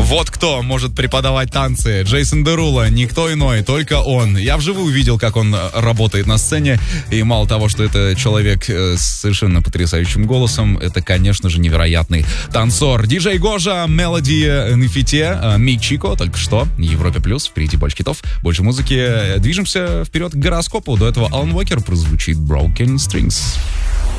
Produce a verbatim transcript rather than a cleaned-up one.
Вот кто может преподавать танцы. Джейсон Дерула, никто иной, только он. Я вживую видел, как он работает на сцене. И мало того, что это человек с совершенно потрясающим голосом, это, конечно же, невероятный танцор. Диджей Гожа, Мелоди Нефите, Мичико, только что, Европе Плюс, впереди больше хитов, больше музыки. Движемся вперед к гороскопу. До этого Алан Уокер прозвучит Broken Strings.